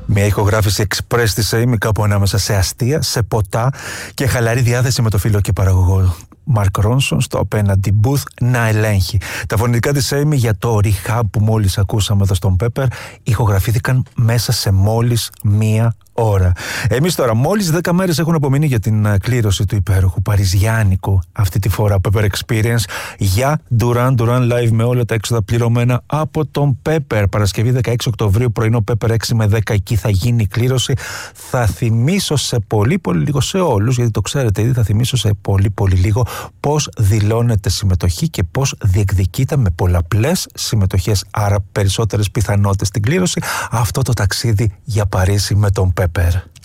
Μια ηχογράφηση εξπρές της Amy, κάπου ανάμεσα σε αστεία, σε ποτά και χαλαρή διάθεση με το φίλο και παραγωγό Μαρκ Ρόνσον στο απέναντι booth να ελέγχει. Τα φωνητικά της Amy για το rehab που μόλις ακούσαμε εδώ στον Pepper ηχογραφήθηκαν μέσα σε μόλις μία ώρα. Εμείς τώρα μόλις 10 μέρες έχουν απομείνει για την κλήρωση του υπέροχου παριζιάνικου αυτή τη φορά Pepper Experience για Duran Duran Live με όλα τα έξοδα πληρωμένα από τον Pepper. Παρασκευή 16 Οκτωβρίου πρωινό Pepper 6 με 10, εκεί θα γίνει η κλήρωση. Θα θυμίσω σε πολύ λίγο σε όλους, γιατί το ξέρετε ήδη, θα θυμίσω σε πολύ λίγο πώς δηλώνετε συμμετοχή και πώς διεκδικείτε με πολλαπλές συμμετοχές, άρα περισσότερες πιθανότητες στην κλήρωση, αυτό το ταξίδι για Παρίσι με τον Pepper.